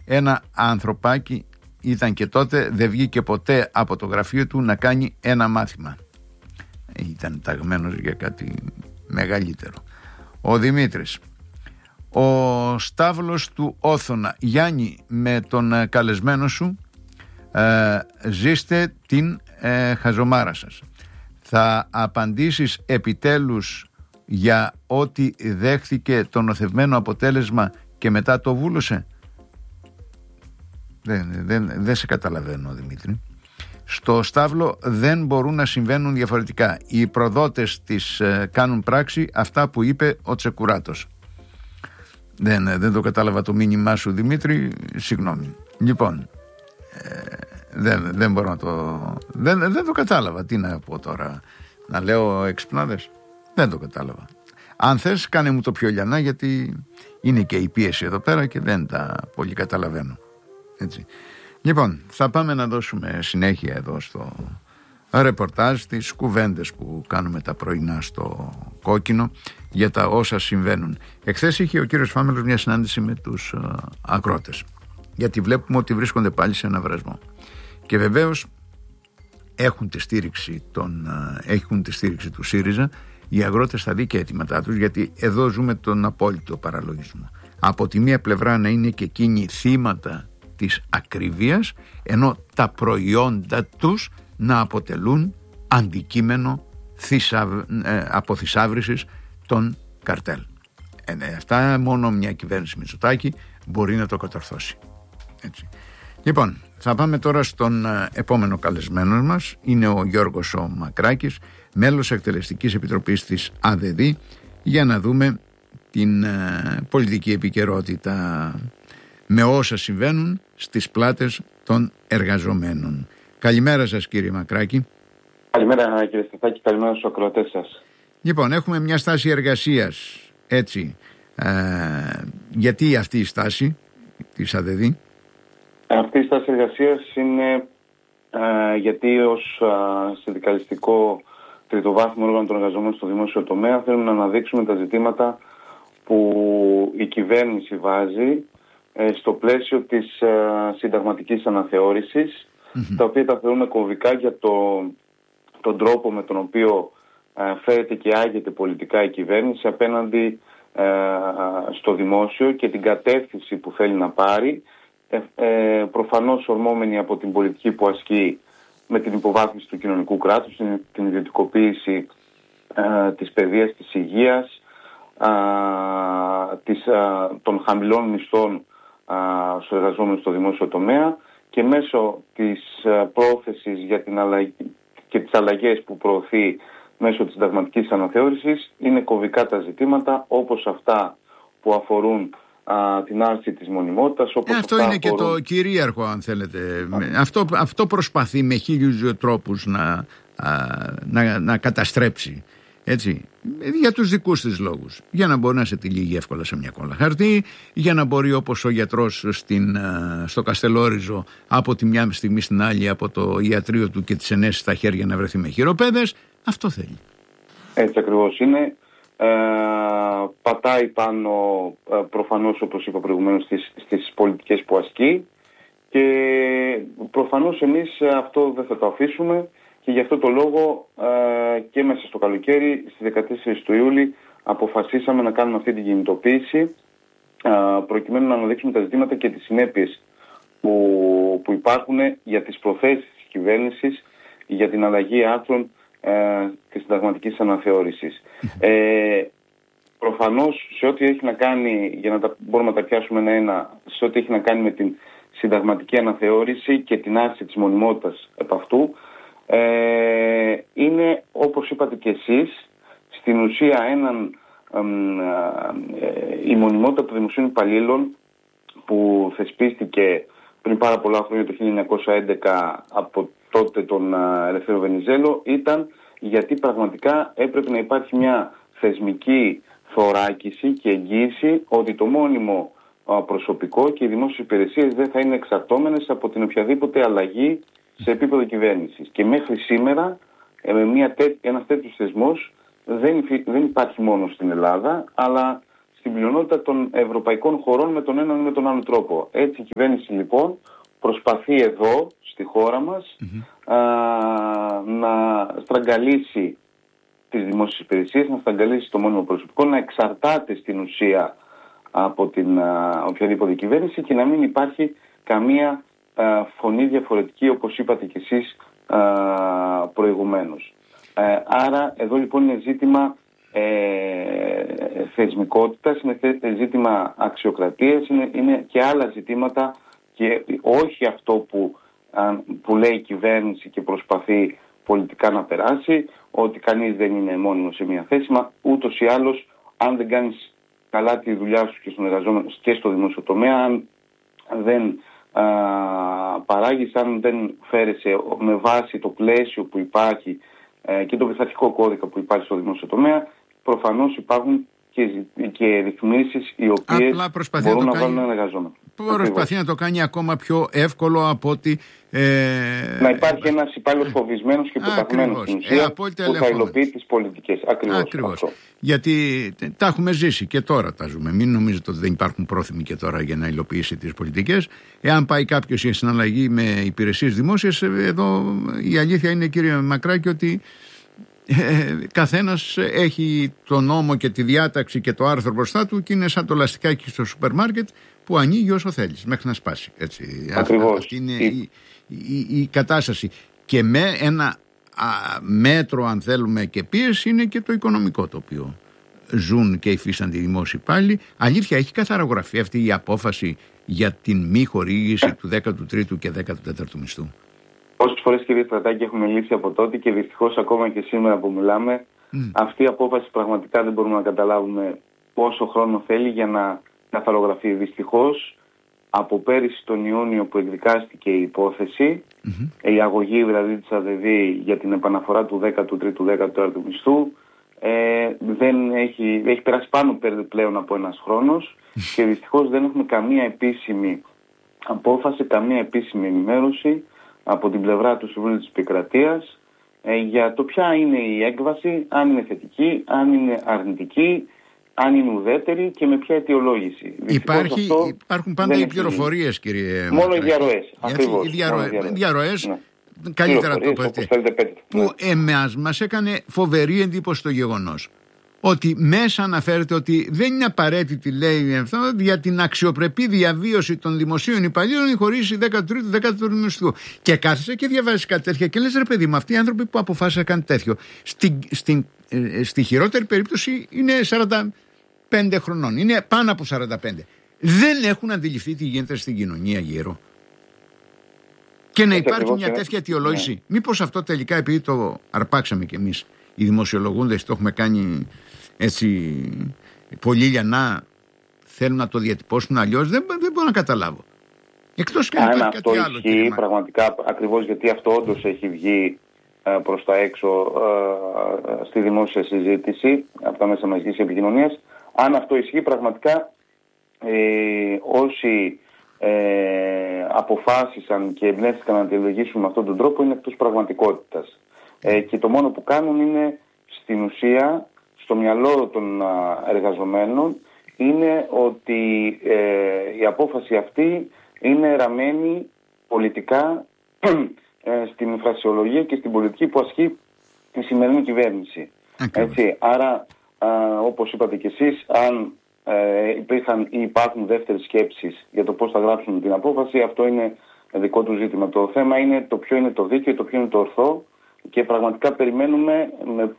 ένα ανθρωπάκι ήταν και τότε, δεν βγήκε ποτέ από το γραφείο του να κάνει ένα μάθημα. Ήταν ταγμένος για κάτι μεγαλύτερο. Ο Δημήτρης. Ο Σταύλος του Όθωνα. Γιάννη, με τον καλεσμένο σου ζήστε την χαζομάρα σας. Θα απαντήσεις επιτέλους για ό,τι δέχθηκε το νοθευμένο αποτέλεσμα και μετά το βούλωσε? Δεν σε καταλαβαίνω, Δημήτρη. Στο Σταύλο δεν μπορούν να συμβαίνουν διαφορετικά. Οι προδότες της κάνουν πράξη αυτά που είπε ο Τσεκουράτος. Δεν το κατάλαβα το μήνυμά σου, Δημήτρη, συγγνώμη. Λοιπόν, δεν μπορώ να το... Δεν το κατάλαβα. Τι να πω τώρα, να λέω εξυπνάδες? Δεν το κατάλαβα. Αν θες, κάνε μου το πιο λιανά, γιατί είναι και η πίεση εδώ πέρα και δεν τα πολύ καταλαβαίνω. Έτσι. Λοιπόν, θα πάμε να δώσουμε συνέχεια εδώ στο ρεπορτάζ, τις κουβέντες που κάνουμε τα πρωινά στο Κόκκινο για τα όσα συμβαίνουν. Εχθές είχε ο κύριος Φάμελος μια συνάντηση με τους ακρότες, γιατί βλέπουμε ότι βρίσκονται πάλι σε ένα βρασμό. Και βεβαίως έχουν τη στήριξη του ΣΥΡΙΖΑ. Οι αγρότες θα δει και αιτήματά τους, γιατί εδώ ζούμε τον απόλυτο παραλογισμό. Από τη μία πλευρά να είναι και εκείνοι θύματα της ακριβίας, ενώ τα προϊόντα τους να αποτελούν αντικείμενο αποθυσάβρισης των καρτέλ. Αυτά μόνο μια κυβέρνηση Μητσοτάκη μπορεί να το κατορθώσει. Έτσι. Λοιπόν, θα πάμε τώρα στον επόμενο καλεσμένο μας. Είναι ο Γιώργος ο Μακράκης, μέλος εκτελεστικής επιτροπής της ΑΔΔ, για να δούμε την πολιτική επικαιρότητα με όσα συμβαίνουν στις πλάτες των εργαζομένων. Καλημέρα σας, κύριε Μακράκη. Καλημέρα, κύριε Σταθάκη, καλημέρα στους ακροατές σας. Λοιπόν, έχουμε μια στάση εργασίας, έτσι. Γιατί αυτή η στάση της ΑΔΔ? Αυτή η στάση εργασίας είναι γιατί ως συνδικαλιστικό τριτοβάθμιο όργανο των εργαζομένων στο δημόσιο τομέα θέλουμε να αναδείξουμε τα ζητήματα που η κυβέρνηση βάζει στο πλαίσιο της συνταγματικής αναθεώρησης, τα οποία τα θεωρούμε κομβικά για τον τρόπο με τον οποίο φέρεται και άγεται πολιτικά η κυβέρνηση απέναντι στο δημόσιο και την κατεύθυνση που θέλει να πάρει, προφανώς ορμόμενη από την πολιτική που ασκεί με την υποβάθμιση του κοινωνικού κράτους, την ιδιωτικοποίηση της παιδείας, της υγείας, των χαμηλών μισθών στους εργαζόμενους στο δημόσιο τομέα, και μέσω της πρόθεσης για την αλλαγή και τις αλλαγές που προωθεί μέσω της συνταγματικής αναθεώρησης είναι κομβικά τα ζητήματα, όπως αυτά που αφορούν την άρση της μονιμότητας. Αυτό είναι και το κυρίαρχο, αν θέλετε. Αυτό προσπαθεί με 1000 τρόπους να καταστρέψει. Έτσι, για τους δικούς της λόγους. Για να μπορεί να σε τυλίγει εύκολα σε μια κόλλα χαρτί, για να μπορεί, όπως ο γιατρός στο Καστελόριζο, από τη μια στιγμή στην άλλη από το ιατρείο του και τις ενέσεις στα χέρια να βρεθεί με χειροπέδες. Αυτό θέλει. Έτσι ακριβώς είναι. Πατάει πάνω προφανώς, όπως είπα προηγουμένως, στις πολιτικές που ασκεί, και προφανώς εμείς αυτό δεν θα το αφήσουμε. Και γι' αυτό το λόγο και μέσα στο καλοκαίρι, στις 14 του Ιούλη, αποφασίσαμε να κάνουμε αυτή την κινητοποίηση, προκειμένου να αναδείξουμε τα ζητήματα και τις συνέπειες που υπάρχουν για τις προθέσεις της κυβέρνησης για την αλλαγή άρθρων της συνταγματικής αναθεώρησης. Προφανώς, σε ό,τι έχει να κάνει, για να μπορούμε να τα πιάσουμε ένα-ένα, σε ό,τι έχει να κάνει με την συνταγματική αναθεώρηση και την άρση της μονιμότητας επ' αυτού, είναι, όπως είπατε και εσείς, στην ουσία η μονιμότητα των δημοσίων υπαλλήλων που θεσπίστηκε πριν πάρα πολλά χρόνια, το 1911, από τότε τον Ελευθέριο Βενιζέλο, ήταν γιατί πραγματικά έπρεπε να υπάρχει μια θεσμική θωράκιση και εγγύηση ότι το μόνιμο προσωπικό και οι δημόσιες υπηρεσίες δεν θα είναι εξαρτώμενες από την οποιαδήποτε αλλαγή σε επίπεδο κυβέρνησης. Και μέχρι σήμερα ένας τέτοιος θεσμός δεν υπάρχει μόνο στην Ελλάδα, αλλά στην πλειονότητα των ευρωπαϊκών χωρών με τον έναν ή με τον άλλο τρόπο. Έτσι η κυβέρνηση λοιπόν προσπαθεί εδώ στη χώρα μας να στραγγαλίσει τις δημόσιες υπηρεσίες, να στραγγαλίσει το μόνιμο προσωπικό, να εξαρτάται στην ουσία από την οποιαδήποτε κυβέρνηση και να μην υπάρχει καμία φωνή διαφορετική, όπως είπατε κι εσείς προηγουμένως. Άρα εδώ λοιπόν είναι ζήτημα θεσμικότητας, είναι ζήτημα αξιοκρατίας, είναι και άλλα ζητήματα και όχι αυτό που λέει η κυβέρνηση και προσπαθεί πολιτικά να περάσει, ότι κανείς δεν είναι μόνιμος σε μια θέση, μα ούτως ή άλλως αν δεν κάνεις καλά τη δουλειά σου και στον εργαζόμενο και στο δημόσιο τομέα, αν δεν παράγεις, αν δεν φέρεσαι με βάση το πλαίσιο που υπάρχει και το πειθαρχικό κώδικα που υπάρχει στο δημόσιο τομέα, προφανώς υπάρχουν και ρυθμίσεις οι οποίες μπορούν να βάλουν έναν εργαζόμενο. Προσπαθεί να το κάνει ακόμα πιο εύκολο από ότι να υπάρχει ένας υπάλληλος φοβισμένος και προταγμένος στην ουσία που θα υλοποιεί τις πολιτικές. Ακριβώς. Γιατί τα έχουμε ζήσει και τώρα τα ζούμε. Μην νομίζετε ότι δεν υπάρχουν πρόθυμοι και τώρα για να υλοποιήσει τις πολιτικές. Εάν πάει κάποιος για συναλλαγή με υπηρεσίες δημόσιες, εδώ η αλήθεια είναι, κύριε Μακράκη, ότι καθένας έχει το νόμο και τη διάταξη και το άρθρο μπροστά του και είναι σαν το λαστικάκι στο σούπερ μάρκετ που ανοίγει όσο θέλεις μέχρι να σπάσει. Έτσι. Αυτή είναι η κατάσταση. Και με ένα μέτρο, αν θέλουμε, και πίεση είναι και το οικονομικό, το οποίο ζουν και υφίστανται οι δημόσιοι υπάλληλοι. Αλήθεια, έχει καθαρογραφεί αυτή η απόφαση για την μη χορήγηση του 13ου και 14ου μισθού? Όσες φορές, κύριε Στρατάκη, έχουμε λύσει από τότε και δυστυχώς ακόμα και σήμερα που μιλάμε, αυτή η απόφαση πραγματικά δεν μπορούμε να καταλάβουμε πόσο χρόνο θέλει για να καθαρογραφεί. Δυστυχώς, από πέρυσι τον Ιούνιο που εκδικάστηκε η υπόθεση, η αγωγή δηλαδή της ΑΔΔ για την επαναφορά του 13ου-14ου μισθού, έχει περάσει πάνω πλέον από ένας χρόνος και δυστυχώς δεν έχουμε καμία επίσημη απόφαση, καμία επίσημη ενημέρωση από την πλευρά του Συμβουλίου της Επικρατείας για το ποια είναι η έκβαση, αν είναι θετική, αν είναι αρνητική, αν είναι ουδέτερη και με ποια αιτιολόγηση. Υπάρχουν πάντα οι πληροφορίες, κύριε. Μόνο οι διαρροές. Ακριβώς. Οι διαρροές, ναι. Καλύτερα το πω, που εμάς μας έκανε φοβερή εντύπωση το γεγονός ότι μέσα αναφέρεται ότι δεν είναι απαραίτητη, λέει, για την αξιοπρεπή διαβίωση των δημοσίων υπαλλήλων η χορήγηση 13ου-14ου μισθού. Και κάθεσαι και διαβάζεις κάτι τέτοια και λες, ρε παιδί μου, αυτοί οι άνθρωποι που αποφάσισαν να κάνουν τέτοιο, στη χειρότερη περίπτωση είναι 45 χρονών, είναι πάνω από 45. Δεν έχουν αντιληφθεί τι γίνεται στην κοινωνία γύρω. Και να υπάρχει μια τέτοια αιτιολόγηση. Ναι. Μήπως αυτό τελικά, επειδή το αρπάξαμε κι εμείς οι δημοσιολογούντες, το έχουμε κάνει έτσι πολύ λιανά, θέλουν να το διατυπώσουν αλλιώς, δεν μπορώ να καταλάβω. Εκτός και αν υπάρχει κάτι άλλο. Αυτό ισχύει πραγματικά, ακριβώς γιατί αυτό όντως έχει βγει προς τα έξω στη δημόσια συζήτηση από τα μέσα μαζικής επικοινωνίας. Αν αυτό ισχύει πραγματικά, όσοι αποφάσισαν και εμπνεύστηκαν να αιτιολογήσουν με αυτόν τον τρόπο είναι εκτός πραγματικότητας. Και το μόνο που κάνουν είναι στην ουσία, στο μυαλό των εργαζομένων, είναι ότι η απόφαση αυτή είναι ραμμένη πολιτικά στην φρασιολογία και στην πολιτική που ασκεί η σημερινή κυβέρνηση. Έτσι, άρα, όπως είπατε κι εσείς, αν υπήρχαν ή υπάρχουν δεύτερες σκέψεις για το πώς θα γράψουν την απόφαση, αυτό είναι δικό του ζήτημα. Το θέμα είναι το ποιο είναι το δίκαιο, το ποιο είναι το ορθό και πραγματικά περιμένουμε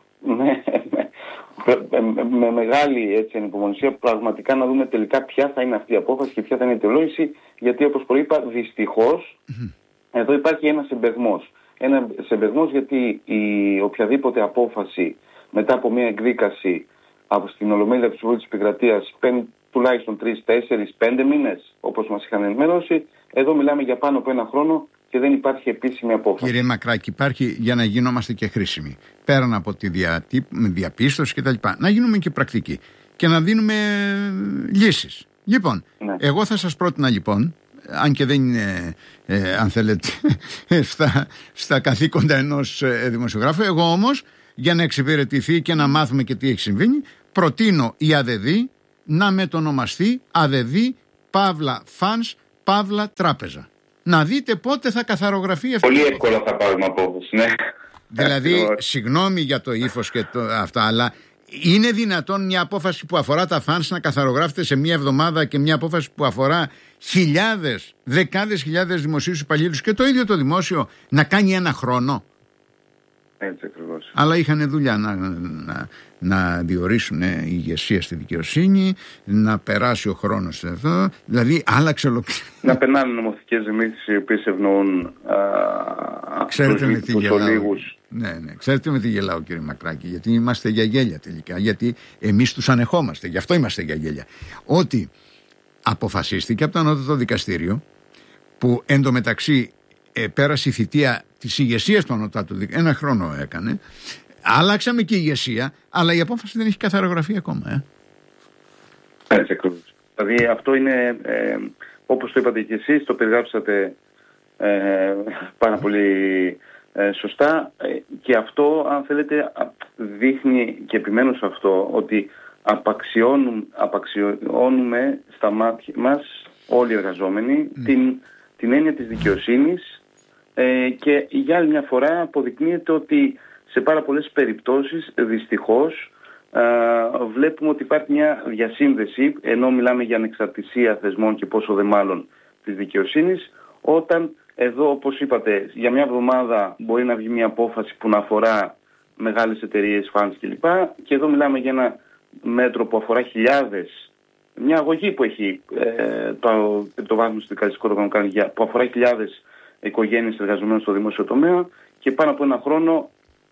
με μεγάλη ανυπομονησία πραγματικά να δούμε τελικά ποια θα είναι αυτή η απόφαση και ποια θα είναι η αιτιολόγηση, γιατί όπως προείπα δυστυχώς εδώ υπάρχει ένας εμπεγμός. Ένας εμπεγμός γιατί η οποιαδήποτε απόφαση μετά από μια εκδίκαση από στην Ολομέλεια του Συμβουλίου της Επικρατείας παίρνει τουλάχιστον 3, 4, 5 μήνες όπως μας είχαν ενημερώσει. Εδώ μιλάμε για πάνω από ένα χρόνο και δεν υπάρχει επίσημη απόφαση. Κύριε Μακράκη, υπάρχει για να γινόμαστε και χρήσιμοι. Πέραν από τη διαπίστωση κτλ. Να γίνουμε και πρακτικοί και να δίνουμε λύσεις. Λοιπόν, εγώ θα σας πρότεινα λοιπόν, αν και δεν είναι, αν θέλετε, στα καθήκοντα ενός δημοσιογράφου, εγώ όμως, για να εξυπηρετηθεί και να μάθουμε και τι έχει συμβεί, προτείνω η ΑΔΔ να μετονομαστεί ΑΔΔ, Παύλα Φανς, Παύλα Τράπεζα. Να δείτε πότε θα καθαρογραφεί αυτό. Πολύ εύκολα θα πάρουμε απόφαση, ναι. Δηλαδή, συγγνώμη για το ύφος και αυτά, αλλά είναι δυνατόν μια απόφαση που αφορά τα φανς να καθαρογράφεται σε μια εβδομάδα και μια απόφαση που αφορά χιλιάδες, δεκάδες χιλιάδες δημοσίους υπαλλήλους και το ίδιο το δημόσιο να κάνει ένα χρόνο? Έτσι ακριβώς. Αλλά είχαν δουλειά να διορίσουν η ηγεσία στη δικαιοσύνη, να περάσει ο χρόνος εδώ, δηλαδή άλλαξε ολοκληρώ. Να περνάνε νομοθετικές ρυθμίσεις οι οποίες ευνοούν ξέρετε με τι γελάω. Ναι, ξέρετε με τι γελάω, κύριε Μακράκη, γιατί είμαστε για γέλια τελικά, γιατί εμείς τους ανεχόμαστε, γι' αυτό είμαστε για γέλια. Ότι αποφασίστηκε από το Ανώτατο Δικαστήριο, που εντωμεταξύ πέρασε η θητεία της ηγεσίας του Ανώτατου Δικαστήριου, ένα χρόνο έκανε, άλλαξαμε και ηγεσία, αλλά η απόφαση δεν έχει καθαρογραφεί ακόμα. Έτσι ακριβώς. Δηλαδή αυτό είναι, όπως το είπατε και εσείς, το περιγράψατε πάρα πολύ σωστά, και αυτό, αν θέλετε, δείχνει, και επιμένω σε αυτό, ότι απαξιώνουμε στα μάτια μας όλοι οι εργαζόμενοι την έννοια της δικαιοσύνης, και για άλλη μια φορά αποδεικνύεται ότι σε πάρα πολλές περιπτώσεις δυστυχώς βλέπουμε ότι υπάρχει μια διασύνδεση, ενώ μιλάμε για ανεξαρτησία θεσμών και πόσο δε μάλλον της δικαιοσύνης, όταν εδώ, όπως είπατε, για μια εβδομάδα μπορεί να βγει μια απόφαση που να αφορά μεγάλες εταιρείες, φανς κλπ. Και εδώ μιλάμε για ένα μέτρο που αφορά χιλιάδες, μια αγωγή που έχει το βάθμιο στο δικαστικό όργανο που αφορά χιλιάδες οικογένειες εργαζομένων στο δημόσιο τομέα, και πάνω από ένα χρόνο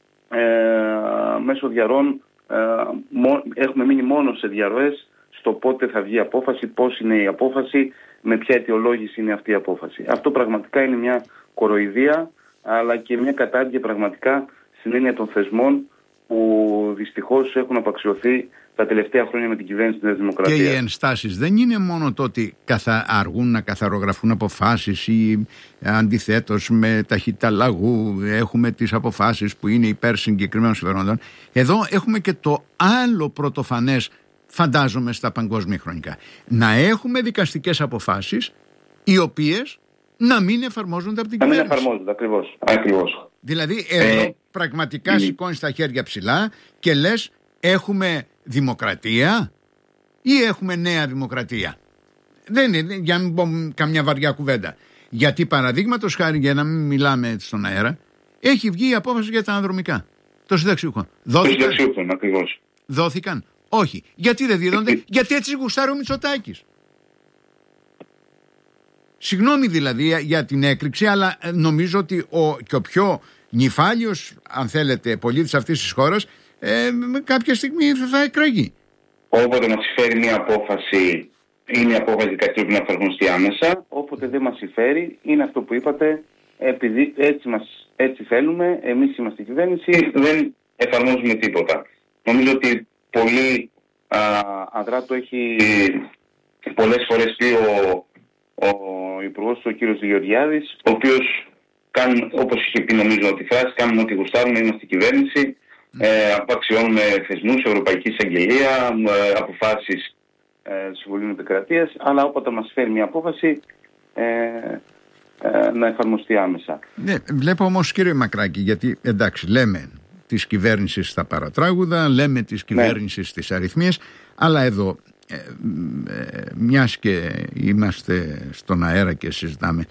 μέσω διαρροών έχουμε μείνει μόνο σε διαρροές στο πότε θα βγει η απόφαση, πώς είναι η απόφαση, με ποια αιτιολόγηση είναι αυτή η απόφαση. Αυτό πραγματικά είναι μια κοροϊδία, αλλά και μια κατάδυση πραγματικά στην έννοια των θεσμών που δυστυχώς έχουν απαξιωθεί τα τελευταία χρόνια με την κυβέρνηση της Νέας Δημοκρατίας. Και οι ενστάσεις δεν είναι μόνο το ότι αργούν να καθαρογραφούν αποφάσεις ή αντιθέτως με ταχύτητα λαγού έχουμε τις αποφάσεις που είναι υπέρ συγκεκριμένων συμφερόντων. Εδώ έχουμε και το άλλο πρωτοφανές, φαντάζομαι, στα παγκόσμια χρονικά. Να έχουμε δικαστικές αποφάσεις οι οποίες να μην εφαρμόζονται από την κυβέρνηση. Να μην εφαρμόζονται, ακριβώς. Δηλαδή εδώ πραγματικά σηκώνεις τα χέρια ψηλά και λες, έχουμε δημοκρατία ή έχουμε νέα δημοκρατία? Δεν είναι, για να μην πω καμιά βαριά κουβέντα. Γιατί παραδείγματος χάρη, για να μην μιλάμε στον αέρα, έχει βγει η απόφαση για τα αναδρομικά. Το συνταξιούχο. Δόθηκαν? Όχι. Γιατί δεν δίδονται? Γιατί έτσι γουστάρει ο Μητσοτάκης. Συγγνώμη δηλαδή για την έκρηξη, αλλά νομίζω ότι και ο πιο νηφάλιος, αν θέλετε, πολίτης αυτής της χώρας κάποια στιγμή θα εκραγεί. Όποτε μας φέρει μια απόφαση, είναι η απόφαση δικαστηρίου που να εφαρμοστεί άμεσα. Όποτε δεν μας συμφέρει, είναι αυτό που είπατε, επειδή έτσι θέλουμε, εμείς είμαστε η κυβέρνηση, δεν εφαρμόζουμε τίποτα. Νομίζω ότι πολύ αδρά το έχει πολλές φορές πει ο Υπουργός, ο κύριος Γεωργιάδης, ο οποίος, όπως είχε πει νομίζω ότι φράση, κάνουμε ό,τι γουστάρουμε, είμαστε η κυβέρνηση, απαξιώνουμε θεσμούς, Ευρωπαϊκή Εισαγγελία, αποφάσεις Συμβουλίου Επικρατείας, αλλά όποτε μας φέρει μια απόφαση να εφαρμοστεί άμεσα. Ναι, βλέπω όμως, κύριε Μακράκη, γιατί εντάξει, λέμε της κυβέρνησης στα παρατράγουδα, λέμε της κυβέρνησης στις αριθμίες, αλλά εδώ μιας και είμαστε στον αέρα και συζητάμε,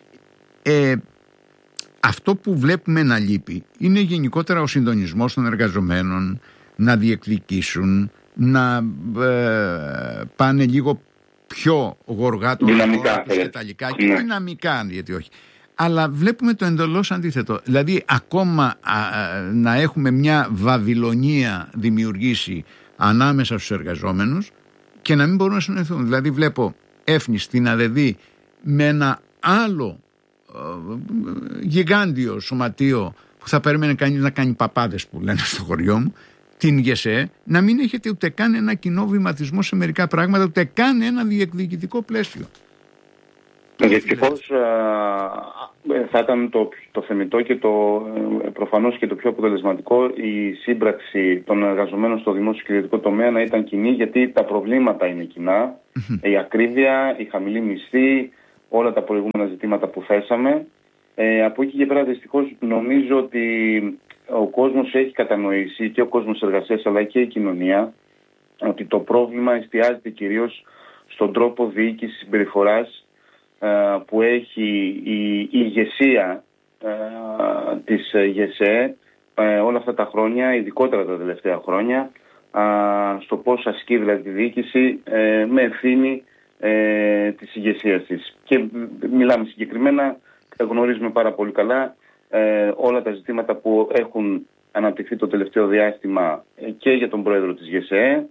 αυτό που βλέπουμε να λείπει είναι γενικότερα ο συντονισμός των εργαζομένων να διεκδικήσουν, να πάνε λίγο πιο γοργά το δυναμικά, και δυναμικά, γιατί όχι. Αλλά βλέπουμε το εντελώς αντίθετο. Δηλαδή ακόμα να έχουμε μια Βαβυλωνία δημιουργήσει ανάμεσα στους εργαζόμενους και να μην μπορούν να συνοηθούν. Δηλαδή βλέπω Έφνη στην ΑΔΔ με ένα άλλο γιγάντιο σωματείο που θα περίμενε κανείς να κάνει παπάδες, που λένε στο χωριό μου, την ΓΕΣΕ, να μην έχετε ούτε καν ένα κοινό βηματισμό σε μερικά πράγματα, ούτε καν ένα διεκδικητικό πλαίσιο. Δυστυχώς θα ήταν το θεμιτό και προφανώς και το πιο αποτελεσματικό η σύμπραξη των εργαζομένων στο δημόσιο και ιδιωτικό τομέα να ήταν κοινή, γιατί τα προβλήματα είναι κοινά. Η ακρίβεια, η χαμηλή μισθή, όλα τα προηγούμενα ζητήματα που θέσαμε. Από εκεί και πέρα δυστυχώς νομίζω ότι ο κόσμος έχει κατανοήσει, και ο κόσμος εργασίας αλλά και η κοινωνία, ότι το πρόβλημα εστιάζεται κυρίως στον τρόπο διοίκησης συμπεριφοράς που έχει η ηγεσία της ΓΕΣΕ όλα αυτά τα χρόνια, ειδικότερα τα τελευταία χρόνια, στο πώς ασκεί δηλαδή τη διοίκηση με ευθύνη της ηγεσίας της. Και μιλάμε συγκεκριμένα, γνωρίζουμε πάρα πολύ καλά όλα τα ζητήματα που έχουν αναπτυχθεί το τελευταίο διάστημα και για τον πρόεδρο της ΓΕΣΕ.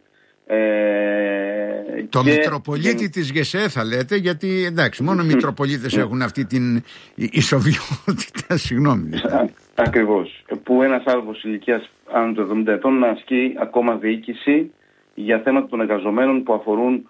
Το Μητροπολίτη της ΓΕΣΕ θα λέτε, γιατί εντάξει, μόνο οι Μητροπολίτες έχουν αυτή την ισοβιότητα, συγγνώμη. Ακριβώς, που ένας άνθρωπος ηλικίας άνω των 70 ετών να ασκεί ακόμα διοίκηση για θέματα των εργαζομένων που αφορούν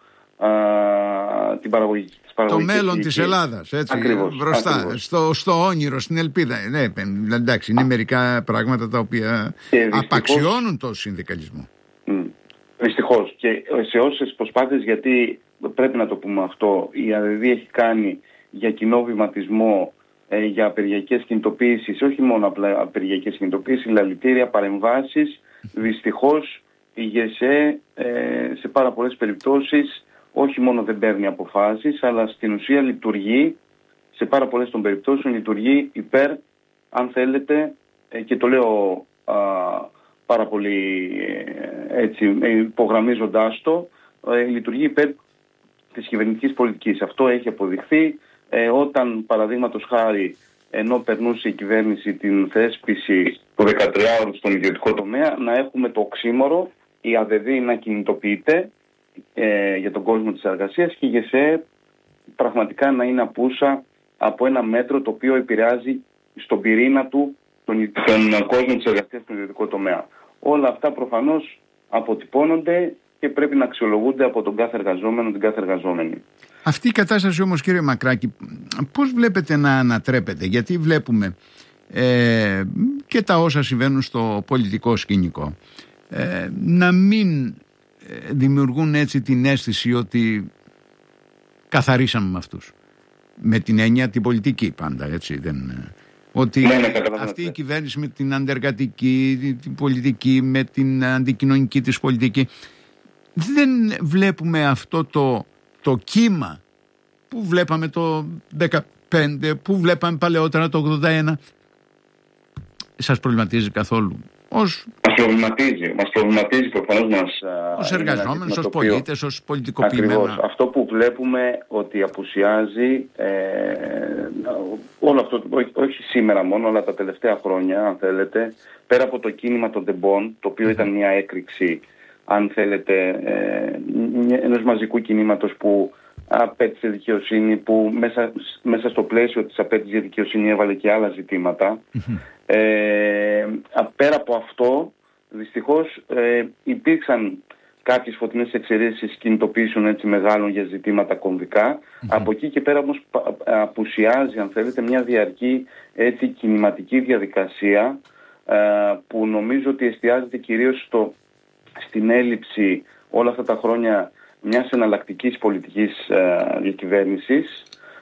την παραγωγή. Το μέλλον της Ελλάδας, έτσι, ακριβώς, μπροστά, ακριβώς. Στο όνειρο, στην ελπίδα. Ναι, εντάξει, είναι μερικά πράγματα τα οποία απαξιώνουν το συνδικαλισμό. Δυστυχώς, και σε όσες προσπάθειες, γιατί πρέπει να το πούμε αυτό, η ΑΔΔ έχει κάνει για κοινό βηματισμό, για απεργιακές κινητοποίησεις, όχι μόνο απλά απεργιακές κινητοποίησεις, λαλητήρια, παρεμβάσεις. Δυστυχώς η ΓΕΣΕ σε πάρα πολλές περιπτώσεις όχι μόνο δεν παίρνει αποφάσεις, αλλά στην ουσία λειτουργεί, σε πάρα πολλές των περιπτώσεων λειτουργεί υπέρ, αν θέλετε, και το λέω πάρα πολύ έτσι, υπογραμμίζοντάς το, λειτουργεί υπέρ της κυβερνητικής πολιτικής. Αυτό έχει αποδειχθεί όταν, παραδείγματος χάρη, ενώ περνούσε η κυβέρνηση την θέσπιση του 13ωρου στον ιδιωτικό τομέα, να έχουμε το οξύμορο, η ΑΔΔ να κινητοποιείται για τον κόσμο της εργασίας και η ΓΕΣΕ πραγματικά να είναι απούσα από ένα μέτρο το οποίο επηρεάζει στον πυρήνα του τον κόσμο της εργασίας στον ιδιωτικό τομέα. Όλα αυτά προφανώς αποτυπώνονται και πρέπει να αξιολογούνται από τον κάθε εργαζόμενο, την κάθε εργαζόμενη. Αυτή η κατάσταση όμως, κύριε Μακράκη, πώς βλέπετε να ανατρέπεται? Γιατί βλέπουμε και τα όσα συμβαίνουν στο πολιτικό σκηνικό να μην δημιουργούν έτσι την αίσθηση ότι καθαρίσαμε με αυτούς. Με την έννοια την πολιτική πάντα, έτσι δεν... Ότι αυτή η κυβέρνηση με την αντεργατική, την πολιτική, με την αντικοινωνική της πολιτική, δεν βλέπουμε αυτό το κύμα που βλέπαμε το 2015, που βλέπαμε παλαιότερα το 1981. Σας προβληματίζει καθόλου? Μας προβληματίζει προφανώς μας. Ως εργαζόμενους, ως πολίτες, ως πολιτικοποιημένα. Ακριβώς. Αυτό που βλέπουμε ότι απουσιάζει όλο αυτό, όχι σήμερα μόνο, αλλά τα τελευταία χρόνια, αν θέλετε, πέρα από το κίνημα των τεμπών, το οποίο ήταν μια έκρηξη, αν θέλετε, ενός μαζικού κινήματος που απέτησε δικαιοσύνη, που μέσα στο πλαίσιο της απέτησης για δικαιοσύνη έβαλε και άλλα ζητήματα. Πέρα από αυτό, δυστυχώς υπήρξαν κάποιες φωτεινές εξαιρέσεις κινητοποιήσεων έτσι μεγάλων για ζητήματα κομβικά. Από εκεί και πέρα όμως απουσιάζει, αν θέλετε, μια διαρκή έτσι κινηματική διαδικασία που νομίζω ότι εστιάζεται κυρίως στην έλλειψη όλα αυτά τα χρόνια μιας εναλλακτικής πολιτικής διακυβέρνησης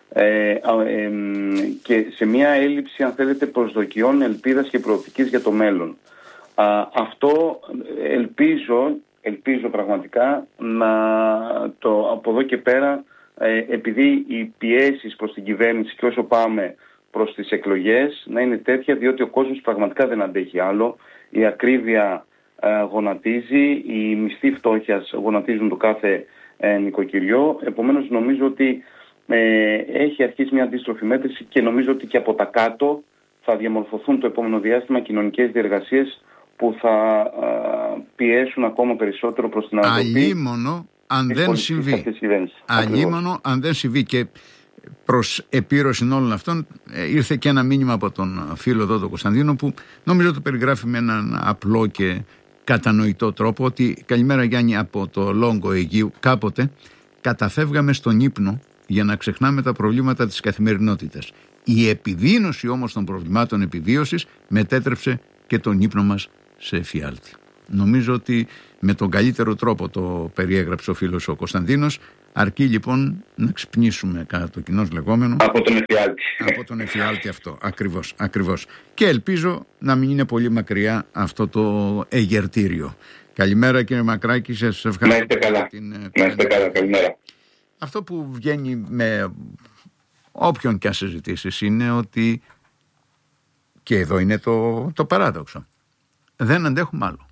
και σε μια έλλειψη, αν θέλετε, προσδοκιών, ελπίδας και προοπτικής για το μέλλον. Αυτό ελπίζω πραγματικά από εδώ και πέρα, επειδή οι πιέσεις προς την κυβέρνηση και όσο πάμε προς τις εκλογές να είναι τέτοια, διότι ο κόσμος πραγματικά δεν αντέχει άλλο. Η ακρίβεια γονατίζει, οι μισθοί φτώχειας γονατίζουν το κάθε νοικοκυριό. Επομένως νομίζω ότι έχει αρχίσει μια αντίστροφη μέτρηση και νομίζω ότι και από τα κάτω θα διαμορφωθούν το επόμενο διάστημα κοινωνικές διεργασίες που θα πιέσουν ακόμα περισσότερο προς την ανατροπή. Αλλήμωνο αν δεν συμβεί. Αλλήμωνο αν δεν συμβεί. Και προς επίρρωση όλων αυτών ήρθε και ένα μήνυμα από τον φίλο εδώ, τον Κωνσταντίνο, που νομίζω το περιγράφει με έναν απλό και κατανοητό τρόπο, ότι καλημέρα Γιάννη, από το Λόγκο Αιγείου κάποτε καταφεύγαμε στον ύπνο για να ξεχνάμε τα προβλήματα της καθημερινότητας. Η επιδείνωση όμως των προβλημάτων επιβίωσης μετέτρεψε και τον ύπνο μας σε εφιάλτη. Νομίζω ότι με τον καλύτερο τρόπο το περιέγραψε ο φίλος ο Κωνσταντίνος. Αρκεί λοιπόν να ξυπνήσουμε, κατά το κοινώς λεγόμενο, από τον εφιάλτη. Από τον εφιάλτη αυτό, ακριβώς. Και ελπίζω να μην είναι πολύ μακριά αυτό το εγερτήριο. Καλημέρα κύριε Μακράκη, σας ευχαριστώ. Να είστε καλά. Να είστε καλά, καλημέρα. Αυτό που βγαίνει με όποιον και αν συζητήσεις είναι ότι, και εδώ είναι το παράδοξο, δεν αντέχουμε άλλο.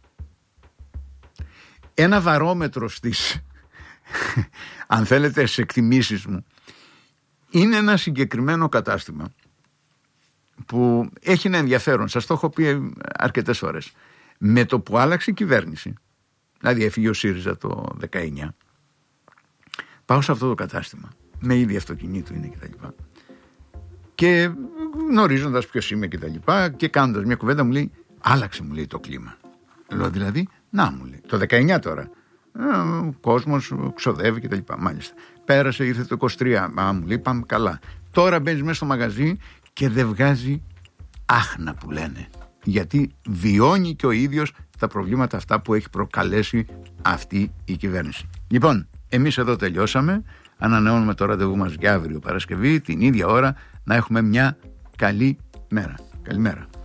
Ένα βαρόμετρο στις αν θέλετε στις εκτιμήσεις μου είναι ένα συγκεκριμένο κατάστημα που έχει ένα ενδιαφέρον, σας το έχω πει αρκετές φορές. Με το που άλλαξε η κυβέρνηση, δηλαδή έφυγε ο ΣΥΡΙΖΑ το 19, πάω σε αυτό το κατάστημα, με ίδια αυτοκινήτου είναι κτλ. Και γνωρίζοντας ποιος είμαι κτλ. Και κάνοντας μια κουβέντα μου λέει, άλλαξε μου λέει το κλίμα. Λέω δηλαδή, να μου λέει, το 19 τώρα. Ο κόσμος ξοδεύει κτλ. Μάλιστα. Πέρασε, ήρθε το 23. Μου λέει, πάμε καλά. Τώρα μπαίνεις μέσα στο μαγαζί και δεν βγάζει άχνα που λένε. Γιατί βιώνει και ο ίδιος τα προβλήματα αυτά που έχει προκαλέσει αυτή η κυβέρνηση. Λοιπόν, εμείς εδώ τελειώσαμε. Ανανεώνουμε το ραντεβού μας για αύριο Παρασκευή, την ίδια ώρα, να έχουμε μια καλή μέρα. Καλημέρα.